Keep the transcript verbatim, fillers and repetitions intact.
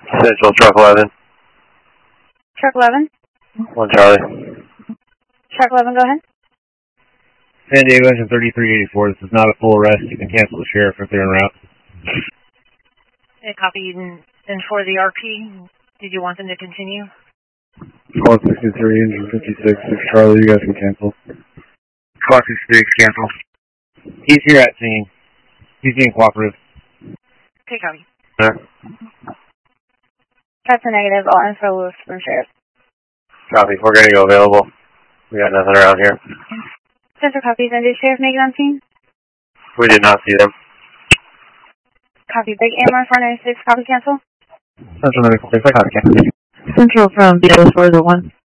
Central, truck eleven. Truck eleven? One Charlie. Truck eleven, go ahead. San Diego engine thirty-three eighty-four. This is not a full arrest. You can cancel the sheriff if they're en route. Okay, copy. And, and for the R P, did you want them to continue? Squad sixty-three, engine fifty-six, six Charlie, you guys can cancel. Squad sixty-three, cancel. He's here at scene. He's being cooperative. Okay, copy. Yeah. That's a negative. All info was from sheriff. Copy. We're going to go available. We got nothing around here. Central copies. And did sheriff make it on scene? We did not see them. Copy. Big Amber four ninety-six. Copy cancel. Central ninety-six, I copy cancel. Central from B O four oh one.